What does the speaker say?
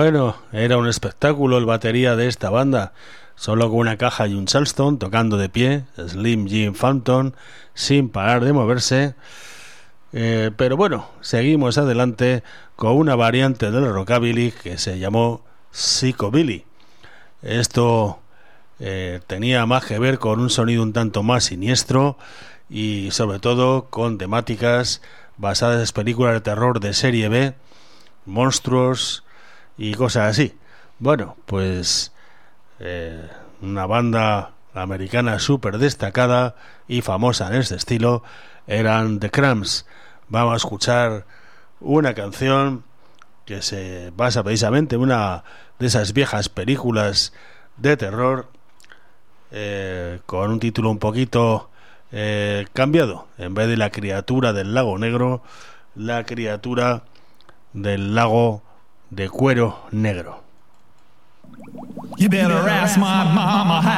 Bueno, era un espectáculo el batería de esta banda, solo con una caja y un charleston, tocando de pie, Slim Jim Phantom, sin parar de moverse. Pero bueno, seguimos adelante con una variante del rockabilly que se llamó psychobilly. Esto tenía más que ver con un sonido un tanto más siniestro y sobre todo con temáticas basadas en películas de terror de serie B, monstruos y cosas así. Bueno, pues una banda americana súper destacada y famosa en este estilo eran The Cramps. Vamos a escuchar una canción que se basa precisamente en una de esas viejas películas de terror, con un título un poquito cambiado. En vez de La criatura del lago negro, La criatura del lago de cuero negro. You better ask my mama how